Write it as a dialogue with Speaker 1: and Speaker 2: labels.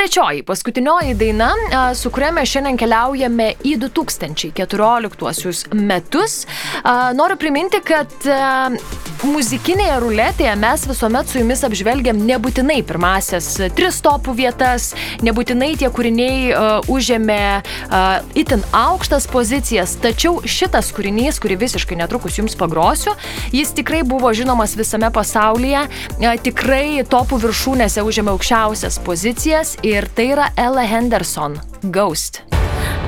Speaker 1: trečioji, paskutinioji daina, su kuria mes šiandien keliaujame į 2014 metus. Noriu priminti, kad muzikinėje ruletėje mes visuomet su jumis apžvelgiam nebūtinai pirmasias 3 topų vietas, nebūtinai tie kūriniai užėmė itin aukštas pozicijas, tačiau šitas kūrinys, kurį visiškai netrukus jums pagrosiu, jis tikrai buvo žinomas visame pasaulyje, tikrai topų viršūnėse užėmė aukščiausias pozicijas ir tai yra Ella Henderson, Ghost.